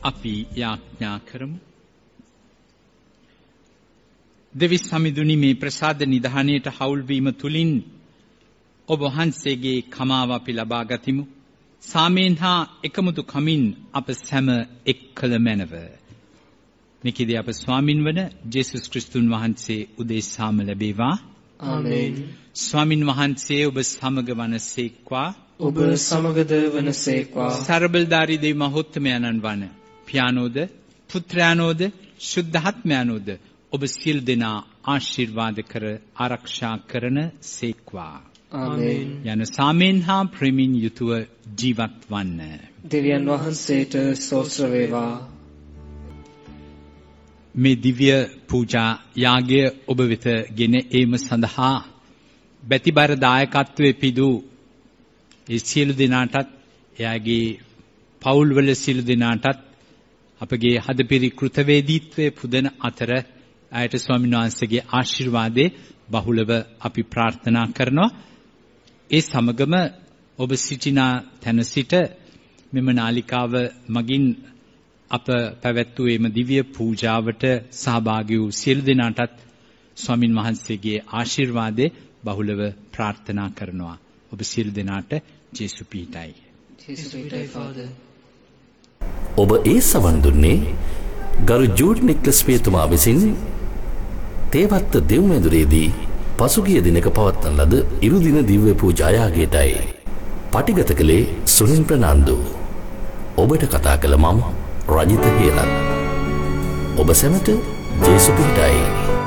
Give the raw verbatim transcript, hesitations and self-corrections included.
අපි යාඥා කරමු. දෙවි සමිඳුනි, මේ ප්‍රසාද නිධානයට හවුල් වීම තුලින් ඔබ වහන්සේගේ කමාව අපි ලබා ගතිමු. සාමයෙන් හා එකමුතු කමින් අප සැම එක් කළ මැනව. නිකිදී අප ස්වාමින් වන ජේසුස් ක්‍රිස්තුන් වහන්සේ උදෙසාම ලැබේවා. ආමේන්. ස්වාමින් වහන්සේ ඔබ සමග වනසේක්වා. ඔබ සමගද වනසේක්වා. සර්බලධාරී දෙවි මහෝත්තමයන්න් වන පියානෝද පුත්‍රයානෝද ශුද්ධාත්මයානෝද ඔබ සියලු දෙනා ආශිර්වාද කර ආරක්ෂා කරන සේක්වා. ආමේන්. යන සාමයෙන් හා ප්‍රේමයෙන් යුතුව ජීවත් වන්න. දෙවියන් වහන්සේට ස්තෝත්‍ර වේවා. මේ දිව්‍ය පූජා යාගය ඔබ වෙත ගෙන ඒම සඳහා බැතිබර දායකත්වයේ පිදු ඒ සියලු දෙනාටත් එයාගේ පවුල්වල සියලු දෙනාටත් අපගේ හදපිරි කෘතවේදීත්වයේ පුදන අතර ආයත ස්වාමීන් වහන්සේගේ ආශිර්වාදේ බහුලව අපි ප්‍රාර්ථනා කරනවා. ඒ සමගම ඔබ සිටින තැන සිට මෙම නාලිකාව මගින් අප පැවැත්වූ එම දිව්‍ය පූජාවට සහභාගී වූ සියලු දෙනාටත් ස්වාමින් වහන්සේගේ ආශිර්වාදේ බහුලව ප්‍රාර්ථනා කරනවා. ඔබ සියලු දෙනාට ජේසු පීඨයි. ජේසු පීඨයි ෆාදර්. ඔබ ඒ සවන් දුන්නේ ගරු ජූඩ් නික්ලස් පියතුමා විසින් තේවත්ත දෙව්මැදුරේදී පසුගිය දිනක පවත්වන ලද ඉරුදින දිව්‍ය පූජා යාගයටයි. පටිගත කළේ සුනිල් ප්‍රනාන්දු. ඔබට කතා කළ මම රජිත හේරත්. ඔබ සැමට ජේසු පීඨයි.